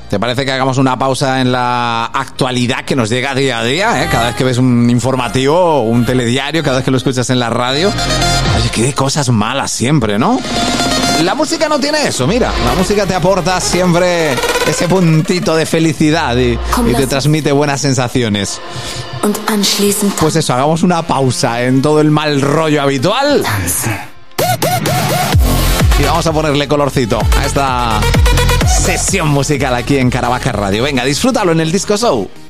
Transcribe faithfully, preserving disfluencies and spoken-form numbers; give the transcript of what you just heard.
¿Te parece que hagamos una pausa en la actualidad que nos llega día a día? ¿eh? Cada vez que ves un informativo, un telediario, cada vez que lo escuchas en la radio. Oye, qué cosas malas siempre, ¿no? La música no tiene eso, mira. La música te aporta siempre ese puntito de felicidad y, y te transmite buenas sensaciones. Pues eso, hagamos una pausa en todo el mal rollo habitual. Y vamos a ponerle colorcito a esta sesión musical aquí en Caravaca Radio. Venga, disfrútalo en el Disco Show.